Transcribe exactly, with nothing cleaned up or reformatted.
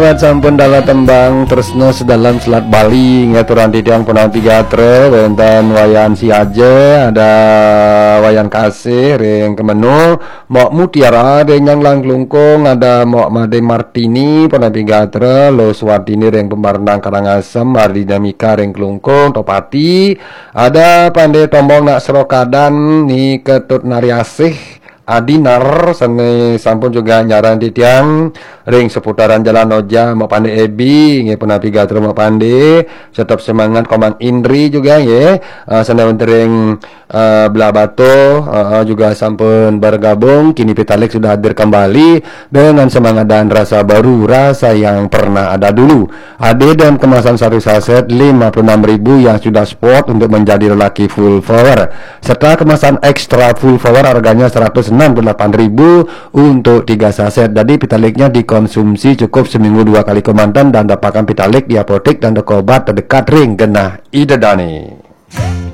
Sampun dalam tembang Tresno sedalam Selat Bali ngaturan tidiang punang tiga tre wenten wayan si aja ada wayan kasih ring kemenu mok mutiara ring yang lang lungkung ada mok made martini punang tiga tre lo swatini ring pembarnang karangasem dinamika ring kelungkung topati ada pandai tombong nak serokadan ni ketut nariasih Adinar sene sampun juga nyaran titiang ring seputaran jalan Oja mau pandai Ebi nge penapi gatro mau pandai tetap semangat Komang Indri juga nge uh, sene ring uh, belah batu uh, juga sampun bergabung kini Pitalik sudah hadir kembali dengan semangat dan rasa baru, rasa yang pernah ada dulu. Ade dan kemasan satu saset lima puluh enam ribu yang sudah spot untuk menjadi lelaki full power serta kemasan ekstra full power harganya seratus enam puluh delapan ribu untuk tiga saset. Jadi Pitaliknya dikonsumsi cukup seminggu dua kali komandan dan dapatkan Pitalik di apotek dan toko obat terdekat ring genah Idedani.